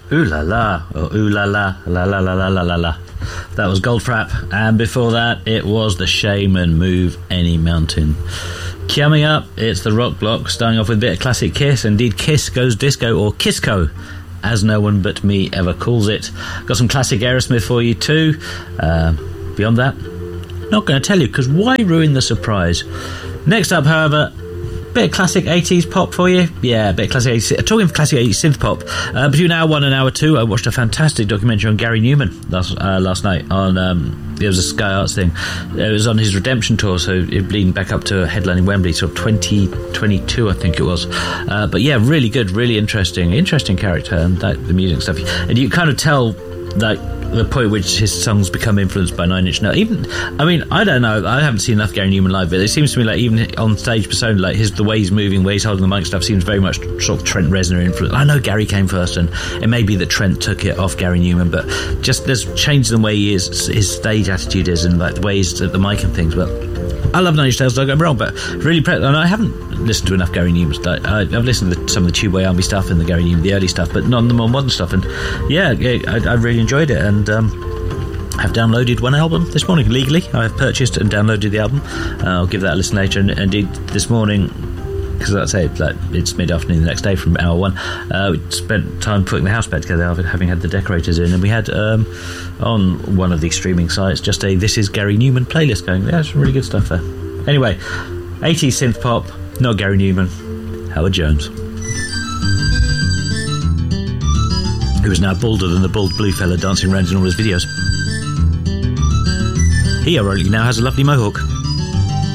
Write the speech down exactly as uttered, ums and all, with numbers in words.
Ooh la la, or ooh la la, la la la la la la la. That was Goldfrapp, and before that it was The Shaman, Move Any Mountain. Coming up, it's the Rock Block, starting off with a bit of classic Kiss. Indeed, Kiss Goes Disco, or Kissco, as no one but me ever calls it. Got some classic Aerosmith for you too. Uh, beyond that, not going to tell you, because why ruin the surprise? Next up, however, bit of classic eighties pop for you. Yeah, a bit of classic eighties. Talking of classic eighties synth pop, uh, between hour one and hour two, I watched a fantastic documentary on Gary Newman last uh, last night. On um, it was a Sky Arts thing. It was on his redemption tour, so it leading back up to a headline in Wembley, sort of twenty twenty-two, I think it was. Uh, but yeah, really good, really interesting, interesting character, and that, the music stuff. And you kind of tell like the point at which his songs become influenced by Nine Inch Nails. Even, I mean, I don't know, I haven't seen enough Gary Newman live, but it seems to me like even on stage persona, like his the way he's moving, the way he's holding the mic stuff seems very much sort of Trent Reznor influence. I know Gary came first, and it may be that Trent took it off Gary Newman, but just there's changed in the way he is, his stage attitude is, and like the way he's at the mic and things. But I love Nine Inch Nails, don't get me wrong, but really, pre- and I haven't listened to enough Gary Newman. Like, I, I've listened to some of the Tubeway Army stuff and the Gary Newman, the early stuff, but not the more modern stuff. And yeah, I, I really enjoyed it, and um, I've downloaded one album this morning legally. I've purchased and downloaded the album. Uh, I'll give that a listen later. And indeed, this morning, because I'd say like, it's mid-afternoon the next day from hour one, uh, we spent time putting the house back together after having had the decorators in, and we had um, on one of the streaming sites just a This Is Gary Newman playlist going. Yeah, some really good stuff there. Anyway, eighties synth pop, not Gary Newman, Howard Jones, who is now balder than the bald blue fella dancing around in all his videos. He ironically now has a lovely mohawk.